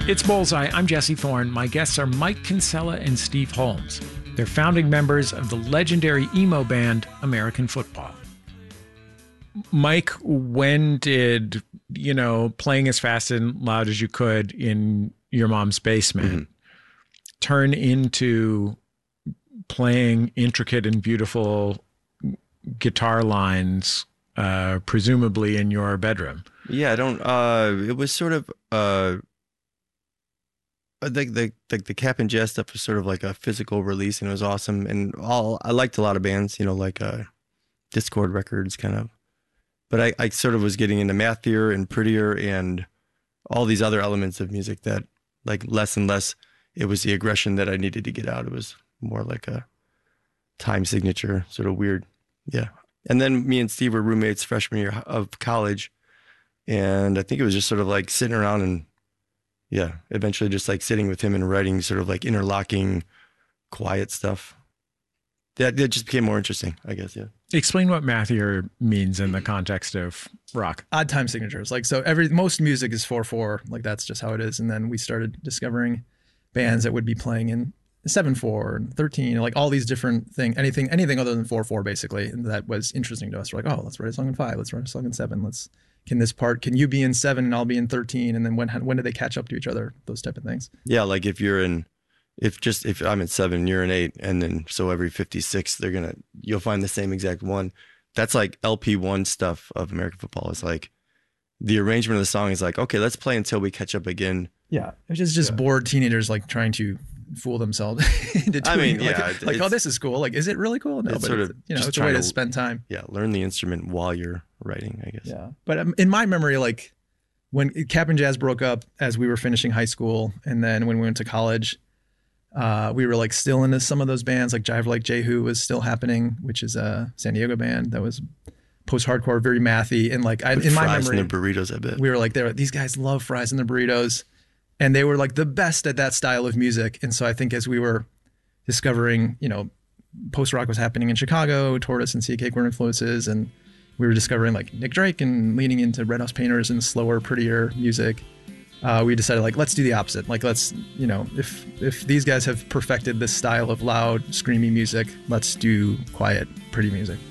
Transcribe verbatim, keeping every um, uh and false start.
It's Bullseye. I'm Jesse Thorne. My guests are Mike Kinsella and Steve Holmes. They're founding members of the legendary emo band American Football. Mike, when did, you know, playing as fast and loud as you could in your mom's basement mm-hmm. turn into playing intricate and beautiful guitar lines, uh, presumably in your bedroom? Yeah, I don't, uh, it was sort of, uh, I think the, the the Cap and Jazz stuff was sort of like a physical release, and it was awesome. And all I liked a lot of bands, you know, like uh, Discord Records, kind of. But I, I sort of was getting into Mathier and Prettier and all these other elements of music that, like, less and less, it was the aggression that I needed to get out. It was more like a time signature, sort of weird. Yeah. And then me and Steve were roommates freshman year of college, and I think it was just sort of like sitting around and yeah, eventually just like sitting with him and writing sort of like interlocking, quiet stuff. That, that just became more interesting, I guess, yeah. Explain what Mathier means in the context of rock. Odd time signatures. Like, so every most music is four four, like that's just how it is. And then we started discovering bands that would be playing in seven four and thirteen, like all these different things, anything anything other than four four basically. And that was interesting to us. We're like, oh, let's write a song in five, let's write a song in seven, let's Can this part, can you be in seven and I'll be in thirteen? And then when when do they catch up to each other? Those type of things. Yeah, like if you're in, if just, if I'm in seven, you're in eight, and then so every fifty-six, they're going to, you'll find the same exact one. That's like L P one stuff of American Football. It's like the arrangement of the song is like, okay, let's play until we catch up again. Yeah, it's just, just yeah. bored teenagers like trying to fool themselves into doing I mean, like, yeah, like, oh, this is cool. Like, is it really cool? No, it's but sort it's, of you know, it's a way to, to spend time. Yeah, learn the instrument while you're writing, I guess. Yeah, but um, in my memory, like when Cap and Jazz broke up as we were finishing high school, and then when we went to college, uh, we were like still into some of those bands. Like Jive Like Jehu was still happening, which is a San Diego band that was post-hardcore, very mathy, and like I, in my fries memory, and the burritos, I bet we were like, there. These guys love fries and the burritos. And they were like the best at that style of music. And so I think as we were discovering, you know, post-rock was happening in Chicago, Tortoise and Sea Cake were influences. And we were discovering like Nick Drake and leaning into Red House Painters and slower, prettier music. Uh, we decided like, let's do the opposite. Like, let's, you know, if if these guys have perfected this style of loud, screamy music, let's do quiet, pretty music.